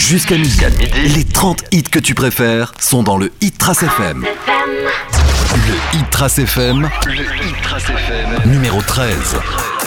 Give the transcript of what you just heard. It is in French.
Jusqu'à midi, les 30 hits que tu préfères sont dans le Hit Trace FM. Le Hit Trace FM, numéro 13.